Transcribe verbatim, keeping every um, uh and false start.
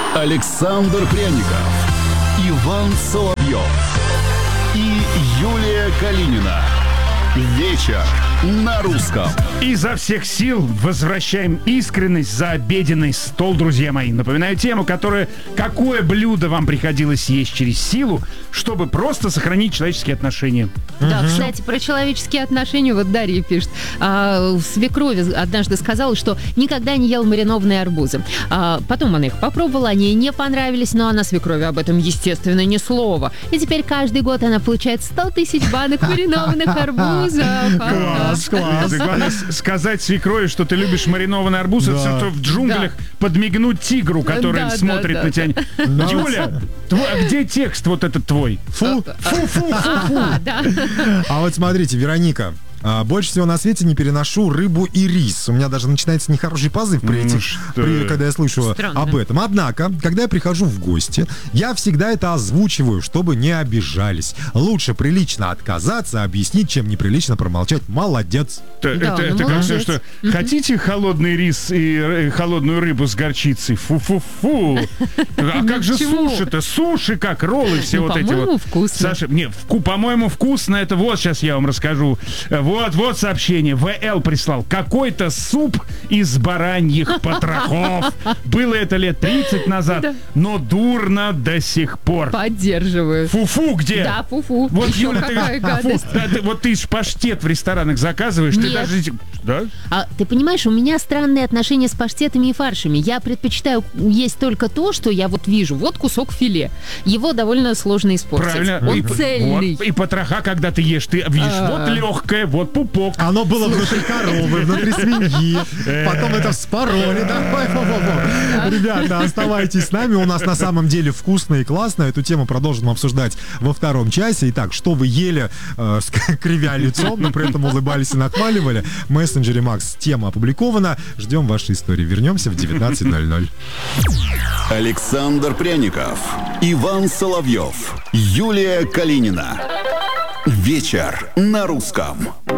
Александр Пряников, Иван Соловьев и Юлия Калинина. Вечер на русском. Изо всех сил возвращаем искренность за обеденный стол, друзья мои. Напоминаю тему, которая «Какое блюдо вам приходилось есть через силу, чтобы просто сохранить человеческие отношения?» Да, угу. Кстати, про человеческие отношения вот Дарья пишет. А, свекровь однажды сказала, что никогда не ел маринованные арбузы. А, потом она их попробовала, они ей не понравились, но она свекрови об этом, естественно, ни слова. И теперь каждый год она получает сто тысяч банок маринованных арбузов. Класс, класс. Главное сказать свекрови, что ты любишь маринованный арбуз, да. Это в джунглях да. подмигнуть тигру, который да, смотрит да, на тебя. Да. Юля, твой, а где текст вот этот твой? Фу, фу, фу, фу, фу. А вот смотрите, Вероника. А, больше всего на свете не переношу рыбу и рис. У меня даже начинается нехороший позыв при этих, ну, при, когда я слышу Странно. об этом. Однако, когда я прихожу в гости, я всегда это озвучиваю, чтобы не обижались. Лучше прилично отказаться, объяснить, чем неприлично промолчать. Молодец. Это, да, это, это как все, что угу. хотите холодный рис и э, холодную рыбу с горчицей? Фу-фу-фу. А как же суши-то? Суши как, роллы все вот эти вот. Вкусно. Саша, не, по-моему, вкусно. Это вот сейчас я вам расскажу. Вот, вот сообщение. ВЛ прислал. Какой-то суп из бараньих потрохов. Было это лет тридцать назад, да. но дурно до сих пор. Поддерживаю. Фу-фу где? Да, фу-фу. Вот, Юля, ты, фу, да, ты, вот ты ж паштет в ресторанах заказываешь. Нет. Ты даже... Да? А, ты понимаешь, у меня странные отношения с паштетами и фаршами. Я предпочитаю есть только то, что я вот вижу. Вот кусок филе. Его довольно сложно испортить. Правильно. Он и, цельный. Вот, и потроха, когда ты ешь, ты видишь, вот легкое, вот пупок. Оно было внутри коровы, внутри свиньи. Потом это вспороли. Давай, ребята, оставайтесь с нами. У нас на самом деле вкусно и классно. Эту тему продолжим обсуждать во втором часе. Итак, что вы ели, э, кривя лицом, но при этом улыбались и нахваливали. В мессенджере Макс тема опубликована. Ждем вашей истории. Вернемся в девятнадцать ноль ноль. Александр Пряников, Иван Соловьев, Юлия Калинина. Вечер на русском.